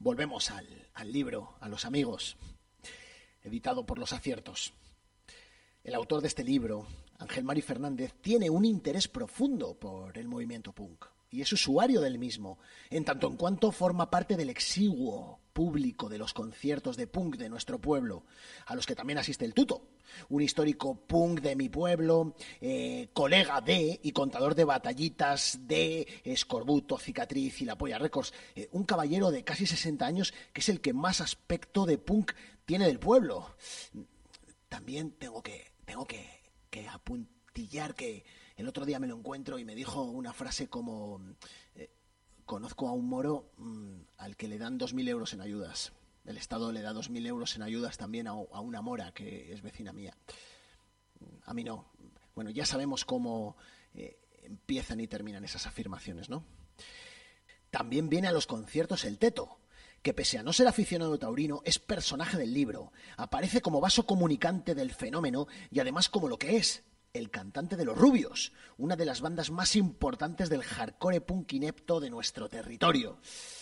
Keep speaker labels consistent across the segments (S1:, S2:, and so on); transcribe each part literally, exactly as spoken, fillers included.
S1: volvemos al, al libro, a los amigos, editado por Los Aciertos. El autor de este libro, Ángel Mari Fernández, tiene un interés profundo por el movimiento punk y es usuario del mismo, en tanto en cuanto forma parte del exiguo público de los conciertos de punk de nuestro pueblo, a los que también asiste el Tuto, un histórico punk de mi pueblo, eh, colega de y contador de batallitas de Escorbuto, Cicatriz y La Polla Records, eh, un caballero de casi sesenta años que es el que más aspecto de punk tiene del pueblo. También tengo que, tengo que, que apuntillar que el otro día me lo encuentro y me dijo una frase como eh, conozco a un moro mmm, al que le dan dos mil euros en ayudas. El Estado le da dos mil euros en ayudas también a, a una mora que es vecina mía. A mí no. Bueno, ya sabemos cómo eh, empiezan y terminan esas afirmaciones, ¿no? También viene a los conciertos el Teto, que pese a no ser aficionado taurino, es personaje del libro. Aparece como vaso comunicante del fenómeno y además como lo que es, el cantante de Los Rubios, una de las bandas más importantes del hardcore punk inepto de nuestro territorio.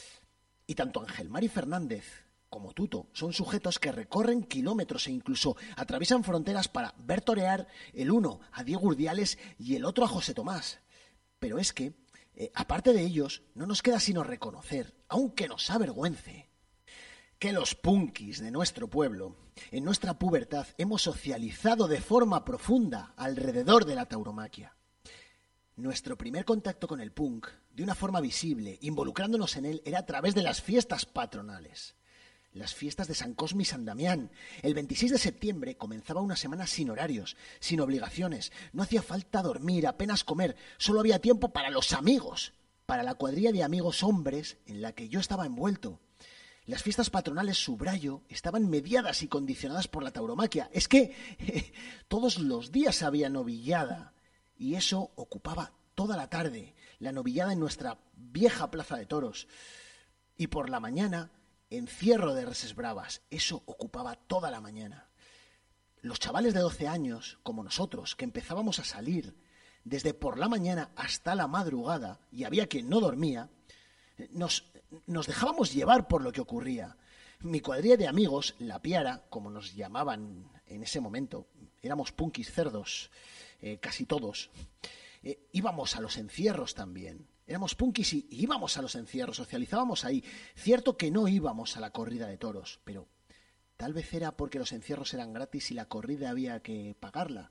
S1: Y tanto Ángel Mari Fernández como Tuto son sujetos que recorren kilómetros e incluso atraviesan fronteras para ver torear el uno a Diego Urdiales y el otro a José Tomás. Pero es que, eh, aparte de ellos, no nos queda sino reconocer, aunque nos avergüence, que los punkis de nuestro pueblo, en nuestra pubertad, hemos socializado de forma profunda alrededor de la tauromaquia. Nuestro primer contacto con el punk, de una forma visible, involucrándonos en él, era a través de las fiestas patronales. Las fiestas de San Cosme y San Damián. El veintiséis de septiembre comenzaba una semana sin horarios, sin obligaciones. No hacía falta dormir, apenas comer. Solo había tiempo para los amigos, para la cuadrilla de amigos hombres en la que yo estaba envuelto. Las fiestas patronales, subrayo, estaban mediadas y condicionadas por la tauromaquia. Es que eh, todos los días había novillada y eso ocupaba toda la tarde, la novillada en nuestra vieja plaza de toros. Y por la mañana, encierro de reses bravas, eso ocupaba toda la mañana. Los chavales de doce años, como nosotros, que empezábamos a salir desde por la mañana hasta la madrugada, y había quien no dormía, nos... Nos dejábamos llevar por lo que ocurría. Mi cuadrilla de amigos, la Piara, como nos llamaban en ese momento, éramos punkis cerdos, eh, casi todos, eh, íbamos a los encierros también. Éramos punkis y íbamos a los encierros, socializábamos ahí. Cierto que no íbamos a la corrida de toros, pero tal vez era porque los encierros eran gratis y la corrida había que pagarla.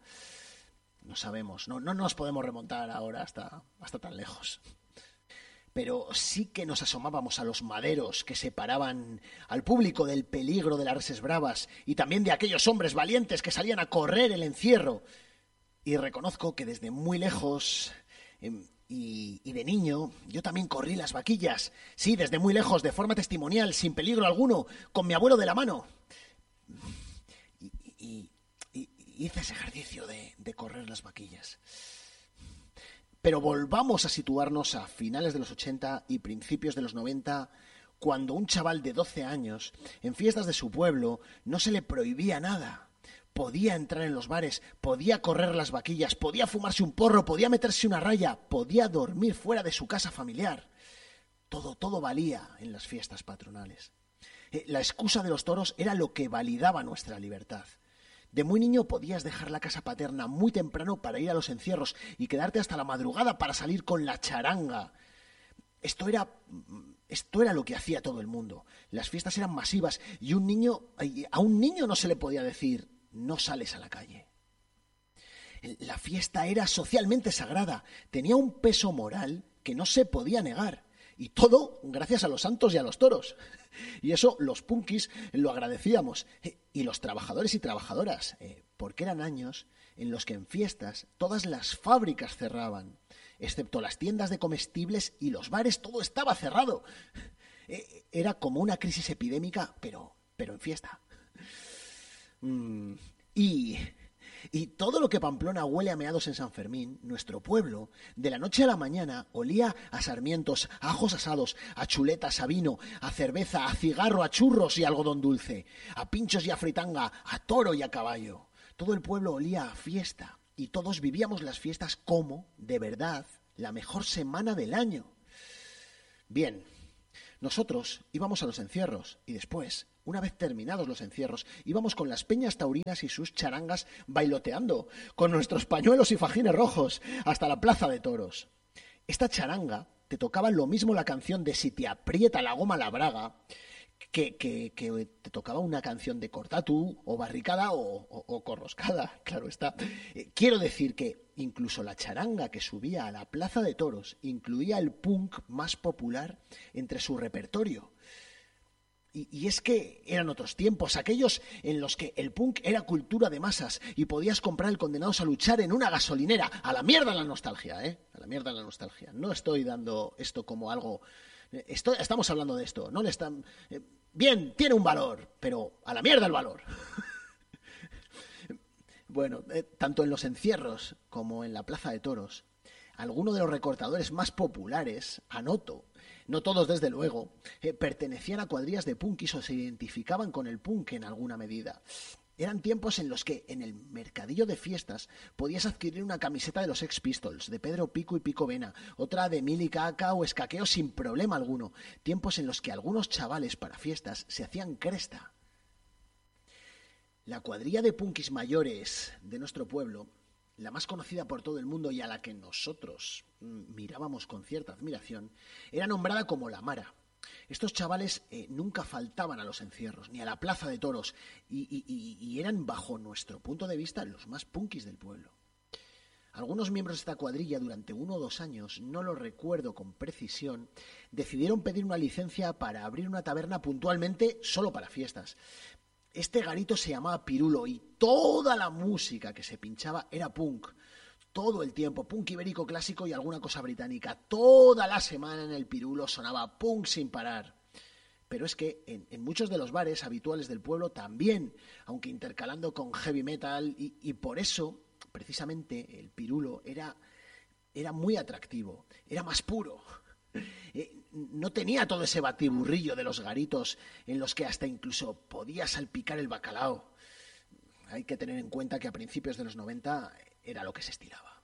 S1: No sabemos, no, no nos podemos remontar ahora hasta, hasta tan lejos. Pero sí que nos asomábamos a los maderos que separaban al público del peligro de las reses bravas y también de aquellos hombres valientes que salían a correr el encierro. Y reconozco que desde muy lejos eh, y, y de niño yo también corrí las vaquillas. Sí, desde muy lejos, de forma testimonial, sin peligro alguno, con mi abuelo de la mano. Y, y, y, y hice ese ejercicio de, de correr las vaquillas. Pero volvamos a situarnos a finales de los ochenta y principios de los noventa, cuando un chaval de doce años, en fiestas de su pueblo, no se le prohibía nada. Podía entrar en los bares, podía correr las vaquillas, podía fumarse un porro, podía meterse una raya, podía dormir fuera de su casa familiar. Todo, todo valía en las fiestas patronales. La excusa de los toros era lo que validaba nuestra libertad. De muy niño podías dejar la casa paterna muy temprano para ir a los encierros y quedarte hasta la madrugada para salir con la charanga. Esto era, esto era lo que hacía todo el mundo. Las fiestas eran masivas y un niño, a un niño no se le podía decir no sales a la calle. La fiesta era socialmente sagrada, tenía un peso moral que no se podía negar. Y todo gracias a los santos y a los toros. Y eso los punkis lo agradecíamos. Y los trabajadores y trabajadoras, eh, porque eran años en los que en fiestas todas las fábricas cerraban, excepto las tiendas de comestibles y los bares, todo estaba cerrado. Eh, era como una crisis epidémica, pero, pero en fiesta. Mm, y... Y todo lo que Pamplona huele a meados en San Fermín, nuestro pueblo, de la noche a la mañana, olía a sarmientos, a ajos asados, a chuletas, a vino, a cerveza, a cigarro, a churros y algodón dulce, a pinchos y a fritanga, a toro y a caballo. Todo el pueblo olía a fiesta y todos vivíamos las fiestas como, de verdad, la mejor semana del año. Bien, Nosotros íbamos a los encierros y después, una vez terminados los encierros, íbamos con las peñas taurinas y sus charangas bailoteando, con nuestros pañuelos y fajines rojos, hasta la plaza de toros. Esta charanga te tocaba lo mismo la canción de Si te aprieta la goma la braga, que, que, que te tocaba una canción de cortatú, o barricada, o, o, o corroscada, claro está. Eh, quiero decir que incluso la charanga que subía a la plaza de toros incluía el punk más popular entre su repertorio. Y, y es que eran otros tiempos, aquellos en los que el punk era cultura de masas y podías comprar el Condenados a luchar en una gasolinera. A la mierda la nostalgia, ¿eh? A la mierda la nostalgia. No estoy dando esto como algo... Estoy, estamos hablando de esto. No le están... Eh, bien, tiene un valor, pero a la mierda el valor. Bueno, eh, tanto en los encierros como en la plaza de toros, algunos de los recortadores más populares, anoto, no todos desde luego, eh, pertenecían a cuadrillas de punkis o se identificaban con el punk en alguna medida. Eran tiempos en los que en el mercadillo de fiestas podías adquirir una camiseta de los Sex Pistols, de Pedro Pico y Pico Vena, otra de Mili Caca o Escaqueo sin problema alguno. Tiempos en los que algunos chavales para fiestas se hacían cresta. La cuadrilla de punkis mayores de nuestro pueblo, la más conocida por todo el mundo y a la que nosotros mirábamos con cierta admiración, era nombrada como La Mara. Estos chavales eh, nunca faltaban a los encierros, ni a la plaza de toros, y, y, y, y eran, bajo nuestro punto de vista, los más punkis del pueblo. Algunos miembros de esta cuadrilla, durante uno o dos años, no lo recuerdo con precisión, decidieron pedir una licencia para abrir una taberna puntualmente solo para fiestas. Este garito se llamaba Pirulo y toda la música que se pinchaba era punk. Todo el tiempo, punk ibérico clásico y alguna cosa británica. Toda la semana en el Pirulo sonaba punk sin parar. Pero es que en, en muchos de los bares habituales del pueblo también, aunque intercalando con heavy metal, y, y por eso, precisamente, el Pirulo era, era muy atractivo, era más puro. Eh, no tenía todo ese batiburrillo de los garitos en los que hasta incluso podía salpicar el bacalao. Hay que tener en cuenta que a principios de los noventa era lo que se estilaba.